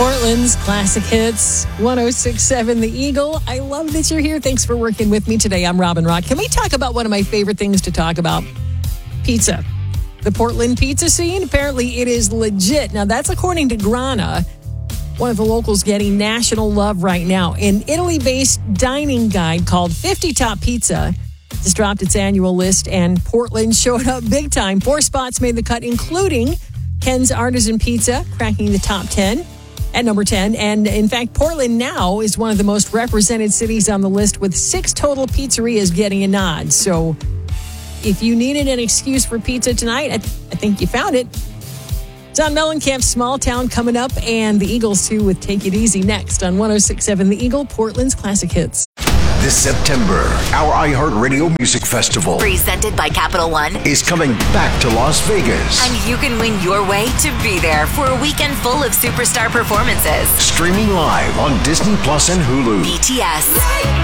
Portland's classic hits, 106.7 The Eagle. I love that you're here. Thanks for working with me today. I'm Robin Rock. Can we talk about one of my favorite things to talk about? Pizza. The Portland pizza scene, apparently it is legit. Now, that's according to Grana, one of the locals getting national love right now. An Italy-based dining guide called 50 Top Pizza just dropped its annual list, and Portland showed up big time. 4 spots made the cut, including Ken's Artisan Pizza, cracking the top 10 at number 10. And in fact, Portland now is one of the most represented cities on the list, with 6 total pizzerias getting a nod. So if you needed an excuse for pizza tonight, I think you found it. Don Mellencamp's Small Town coming up, and the Eagles too with Take It Easy next on 106.7 The Eagle, Portland's classic hits. This September, our iHeartRadio Music Festival, presented by Capital One, is coming back to Las Vegas. And you can win your way to be there for a weekend full of superstar performances. Streaming live on Disney Plus and Hulu. BTS,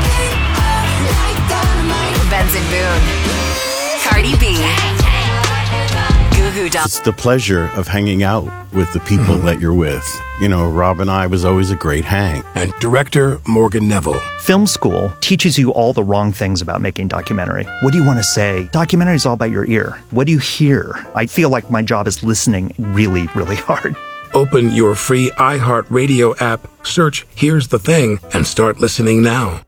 Benson Boone, Cardi B, Goo Goo Dolls. It's the pleasure of hanging out with the people that you're with. You know, Rob and I was always a great hang. And director Morgan Neville. Film school teaches you all the wrong things about making documentary. What do you want to say? Documentary is all about your ear. What do you hear? I feel like my job is listening really, really hard. Open your free iHeartRadio app, search Here's the Thing, and start listening now.